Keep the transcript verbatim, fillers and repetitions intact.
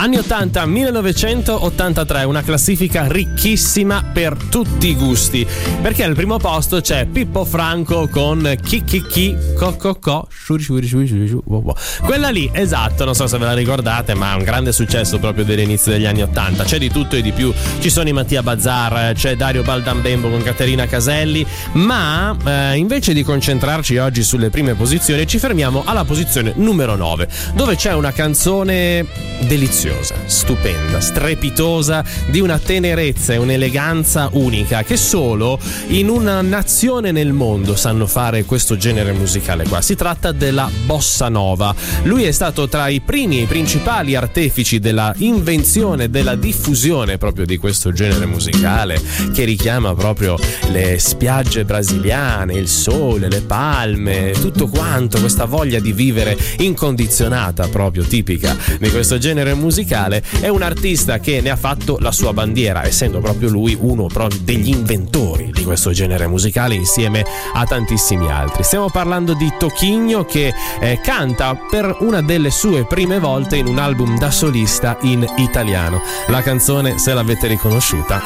Anni ottanta, millenovecentottantatré, una classifica ricchissima per tutti i gusti, perché al primo posto c'è Pippo Franco con Chi Chi Chi Co Co Co Shuri Shuri Shuri Shuri Shuri. Quella lì, esatto, non so se ve la ricordate, ma è un grande successo proprio dell'inizio degli anni ottanta. C'è di tutto e di più, ci sono i Mattia Bazzar, c'è Dario Baldambembo con Caterina Caselli, ma eh, invece di concentrarci oggi sulle prime posizioni ci fermiamo alla posizione numero nove, dove c'è una canzone deliziosa, stupenda, strepitosa, di una tenerezza e un'eleganza unica che solo in una nazione nel mondo sanno fare questo genere musicale qua. Si tratta della bossa nova. Lui è stato tra i primi e i principali artefici della invenzione, della diffusione proprio di questo genere musicale che richiama proprio le spiagge brasiliane, il sole, le palme, tutto quanto, questa voglia di vivere incondizionata proprio tipica di questo genere musicale. È un artista che ne ha fatto la sua bandiera, essendo proprio lui uno proprio degli inventori di questo genere musicale insieme a tantissimi altri. Stiamo parlando di Toquinho, che eh, canta per una delle sue prime volte in un album da solista in italiano. La canzone, se l'avete riconosciuta,